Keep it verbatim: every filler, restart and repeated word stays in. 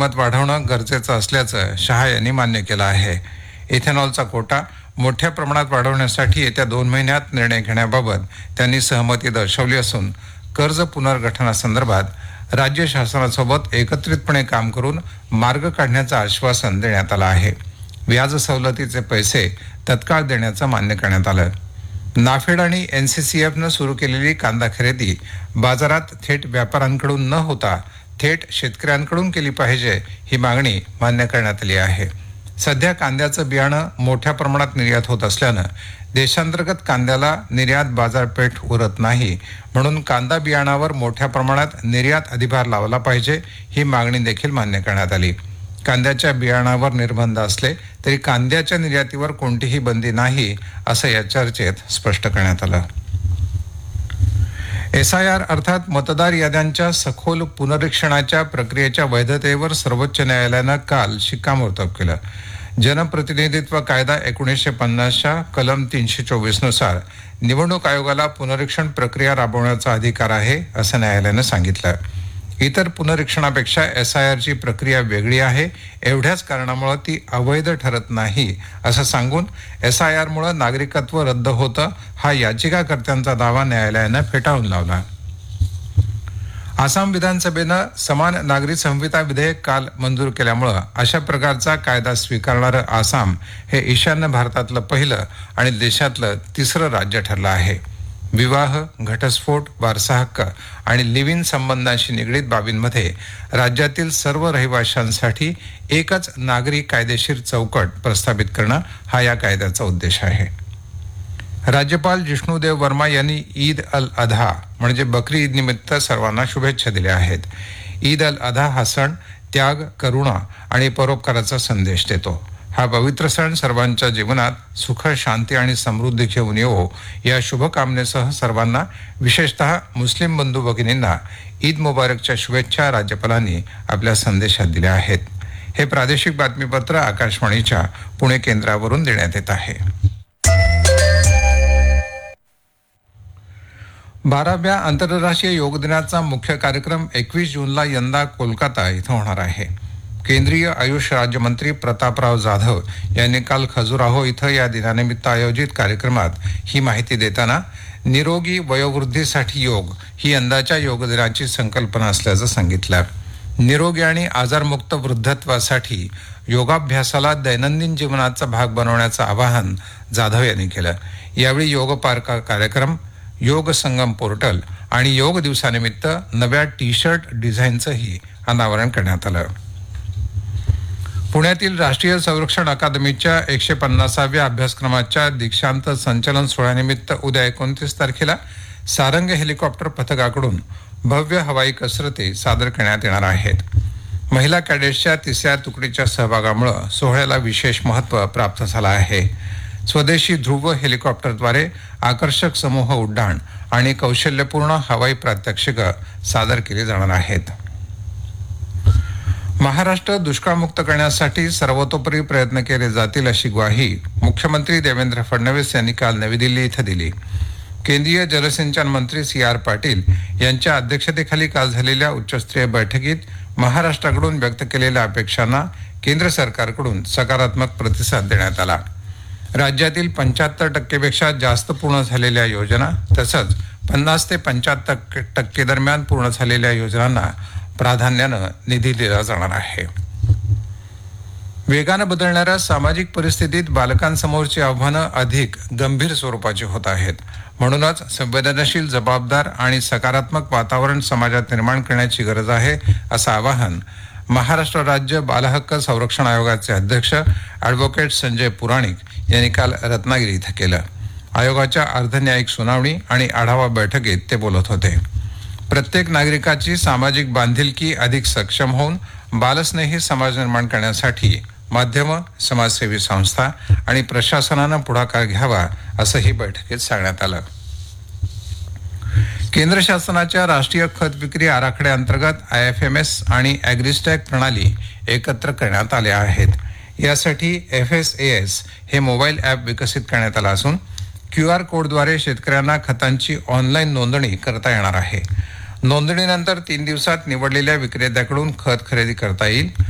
किंमत वाढवणं गरजेचं असल्याचं शहा यांनी मान्य केलं आहे. इथेनॉलचा कोटा मोठ्या प्रमाणात वाढवण्यासाठी येत्या दोन महिन्यात निर्णय घेण्याबाबत त्यांनी सहमती दर्शवली असून कर्ज पुनर्गठनासंदर्भात राज्य शासनासोबत एकत्रितपणे काम करून मार्ग काढण्याचं आश्वासन देण्यात आलं आहे. व्याज सवलतीचे पैसे तत्काळ देण्याचं मान्य करण्यात आलं. नाफेड आणि एन सी सी एफनं सुरू केलेली कांदा खरेदी बाजारात थेट व्यापाऱ्यांकडून न होता थेट शेतकऱ्यांकडून केली पाहिजे, ही मागणी मान्य करण्यात आली आहे. सध्या कांद्याचं बियाणं मोठ्या प्रमाणात निर्यात होत असल्यानं देशांतर्गत कांद्याला निर्यात बाजारपेठ उरत नाही, म्हणून कांदा बियाणावर मोठ्या प्रमाणात निर्यात अधिभार लावला पाहिजे, ही मागणी देखील मान्य करण्यात आली. कांद्याच्या बियाणावर निर्बंध असले तरी कांद्याच्या निर्यातीवर कोणतीही बंदी नाही, असं या चर्चेत स्पष्ट करण्यात आलं. एस आय आर अर्थात मतदार याद्यांच्या सखोल पुनरीक्षणाच्या प्रक्रियेच्या वैधतेवर सर्वोच्च न्यायालयानं काल शिक्कामोर्तब केलं. जनप्रतिनिधित्व कायदा एकोणीसशे पन्नासच्या कलम तीनशे चोवीस नुसार निवडणूक आयोगाला पुनरीक्षण प्रक्रिया राबवण्याचा अधिकार आहे, असं न्यायालयानं सांगितलं. इतर पुनरीक्षणापेक्षा एस आय आरची प्रक्रिया वेगळी आहे, एवढ्याच कारणामुळे ती अवैध ठरत नाही, असं सांगून एस आय आरमुळे नागरिकत्व रद्द होतं, हा याचिकाकर्त्यांचा दावा न्यायालयानं फेटाळून लावला. आसाम विधानसभेनं समान नागरी संहिता विधेयक काल मंजूर केल्यामुळं अशा प्रकारचा कायदा स्वीकारणारं आसाम हे ईशान्य भारतातलं पहिलं आणि देशातलं तिसरं राज्य ठरलं आहे. विवाह, घटस्फोट, वारसा हक्क आणि लिव्ह इन संबंधांशी निगडीत बाबींमध्ये राज्यातील सर्व रहिवाशांसाठी एकच नागरी कायदेशीर चौकट प्रस्थापित करणं हा या कायद्याचा उद्देश आहे. राज्यपाल जिष्णुदेव वर्मा यांनी ईद अल अधा म्हणजे बकरी ईद निमित्त सर्वांना शुभेच्छा दिल्या आहेत. ईद अल अधा हा सण त्याग, करुणा आणि परोपकाराचा संदेश देतो. हा पवित्र सण सर्वांच्या जीवनात सुख, शांती आणि समृद्धी घेऊन येवो या शुभकामनेसह सर्वांना, विशेषतः मुस्लिम बंधू भगिनींना ईद मुबारकच्या शुभेच्छा राज्यपालांनी आपल्या संदेशात दिल्या आहेत. हे प्रादेशिक बातमीपत्र आकाशवाणीच्या पुणे केंद्रावरून देण्यात येत आहे. बाराव्या आंतरराष्ट्रीय योग दिनाचा मुख्य कार्यक्रम एकवीस जूनला यंदा कोलकाता इथं होणार आहे. केंद्रीय आयुष राज्यमंत्री प्रतापराव जाधव यांनी काल खजुराहो इथं या दिनानिमित्त आयोजित कार्यक्रमात ही माहिती देताना निरोगी वयोवृद्धीसाठी योग ही यंदाच्या योग दिनाची संकल्पना असल्याचं सांगितलं. निरोगी आणि आजारमुक्त वृद्धत्वासाठी योगाभ्यासाला दैनंदिन जीवनाचा भाग बनवण्याचं आवाहन जाधव यांनी केलं. यावेळी योग पार्क कार्यक्रम, योग संगम पोर्टल आणि योग दिवसानिमित्त नव्या टी शर्ट डिझाईनचंही अनावरण करण्यात आलं. पुण्यातील राष्ट्रीय संरक्षण अकादमीच्या एकशे पन्नासाव्या अभ्यासक्रमाच्या दीक्षांत संचलन सोहळ्यानिमित्त उद्या एकोणतीस तारखेला सारंग हेलिकॉप्टर पथकाकडून भव्य हवाई कसरती सादर करण्यात येणार आहेत. महिला कॅडेट्सच्या तिसऱ्या तुकडीच्या सहभागामुळे सोहळ्याला विशेष महत्त्व प्राप्त झालं आहे. स्वदेशी ध्रुव हेलिकॉप्टरद्वारे आकर्षक समूह उड्डाण आणि कौशल्यपूर्ण हवाई प्रात्यक्षिकं सादर केली जाणार आहेत. महाराष्ट्र दुष्काळमुक्त करण्यासाठी सर्वतोपरी प्रयत्न केले जातील अशी ग्वाही मुख्यमंत्री देवेंद्र फडणवीस यांनी काल नवी दिल्ली इथं दिली. केंद्रीय जलसिंचन मंत्री सी आर पाटील यांच्या अध्यक्षतेखाली काल झालेल्या उच्चस्तरीय बैठकीत महाराष्ट्राकडून व्यक्त केलेल्या अपेक्षांना केंद्र सरकारकडून सकारात्मक प्रतिसाद देण्यात आला. राज्यातील पंच्याहत्तर टक्केपेक्षा जास्त पूर्ण झालेल्या योजना तसंच पन्नास ते पंच्याहत्तर टक्के दरम्यान पूर्ण झालेल्या योजनांना प्राधान्यानं निधी दिला जाणार आहे. वेगानं बदलणाऱ्या सामाजिक परिस्थितीत बालकांसमोरची आव्हानं अधिक गंभीर स्वरूपाची होत आहेत. म्हणूनच संवेदनशील, जबाबदार आणि सकारात्मक वातावरण समाजात निर्माण करण्याची गरज आहे, असं आवाहन महाराष्ट्र राज्य बालहक्क संरक्षण आयोगाचे अध्यक्ष ॲडव्होकेट संजय पुराणिक यांनी काल रत्नागिरी इथं केलं. आयोगाच्या अर्धन्यायिक सुनावणी आणि आढावा बैठकीत ते बोलत होते. प्रत्येक नागरिकाची सामाजिक बांधिलकी अधिक सक्षम होऊन बालस्नेही समाज निर्माण करण्यासाठी माध्यमं, समाजसेवी संस्था आणि प्रशासनानं पुढाकार घ्यावा, असंही बैठकीत सांगण्यात आलं. केंद्र शासनाच्या राष्ट्रीय खत विक्री आराखड्याअंतर्गत आय एफ एम एस आणि ॲग्रिस्टॅक प्रणाली एकत्र करण्यात आल्या आहेत. यासाठी एफ एस ए एस हे मोबाईल ॲप विकसित करण्यात आलं असून क्यू आर कोडद्वारे शेतकऱ्यांना खतांची ऑनलाईन नोंदणी करता येणार आहे. नोंदणीनंतर तीन दिवसात निवडलेल्या विक्रेत्याकडून खत खरेदी करता येईल.